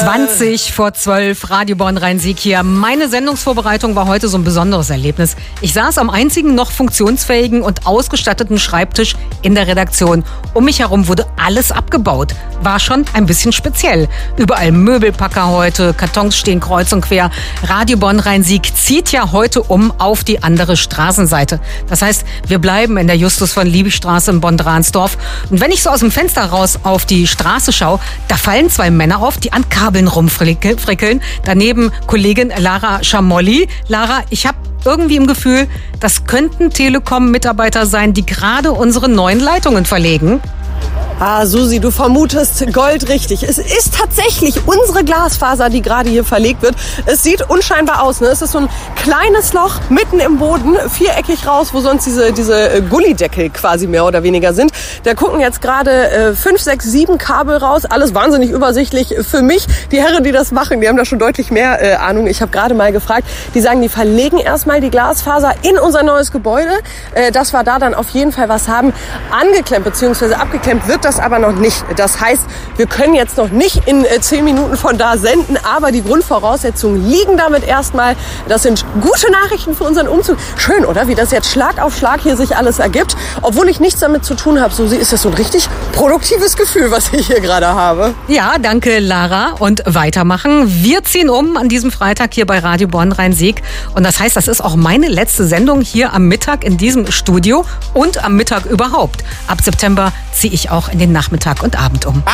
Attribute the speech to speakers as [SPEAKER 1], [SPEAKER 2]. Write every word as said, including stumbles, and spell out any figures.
[SPEAKER 1] zwanzig vor zwölf, Radio Bonn-Rhein-Sieg hier. Meine Sendungsvorbereitung war heute so ein besonderes Erlebnis. Ich saß am einzigen noch funktionsfähigen und ausgestatteten Schreibtisch in der Redaktion. Um mich herum wurde alles abgebaut. War schon ein bisschen speziell. Überall Möbelpacker heute, Kartons stehen kreuz und quer. Radio Bonn-Rhein-Sieg zieht ja heute um auf die andere Straßenseite. Das heißt, wir bleiben in der Justus von Liebig-Straße in Bonn-Dransdorf. Und wenn ich so aus dem Fenster raus auf die Straße schaue, da fallen zwei Männer auf, die an Kabeln rumfrickeln. Daneben Kollegin Lara Schamolli. Lara, ich habe irgendwie im Gefühl, das könnten Telekom-Mitarbeiter sein, die gerade unsere neuen Leitungen verlegen.
[SPEAKER 2] Ah, Susi, du vermutest goldrichtig. Es ist tatsächlich unsere Glasfaser, die gerade hier verlegt wird. Es sieht unscheinbar aus, ne? Es ist so ein kleines Loch mitten im Boden, viereckig raus, wo sonst diese, diese Gullideckel quasi mehr oder weniger sind. Da gucken jetzt gerade äh, fünf, sechs, sieben Kabel raus. Alles wahnsinnig übersichtlich für mich. Die Herren, die das machen, die haben da schon deutlich mehr äh, Ahnung. Ich habe gerade mal gefragt. Die sagen, die verlegen erstmal die Glasfaser in unser neues Gebäude. Äh, dass wir da dann auf jeden Fall was haben. Angeklemmt bzw. abgeklemmt wird das aber noch nicht. Das heißt, wir können jetzt noch nicht in äh, zehn Minuten von da senden, aber die Grundvoraussetzungen liegen damit erstmal. Das sind gute Nachrichten für unseren Umzug. Schön, oder? Wie das jetzt Schlag auf Schlag hier sich alles ergibt. Obwohl ich nichts damit zu tun habe, Susi, ist das so ein richtig produktives Gefühl, was ich hier gerade habe.
[SPEAKER 1] Ja, danke, Lara. Und weitermachen. Wir ziehen um an diesem Freitag hier bei Radio Bonn-Rhein-Sieg. Und das heißt, das ist auch meine letzte Sendung hier am Mittag in diesem Studio und am Mittag überhaupt. Ab September ziehe ich auch in den Nachmittag und Abend um.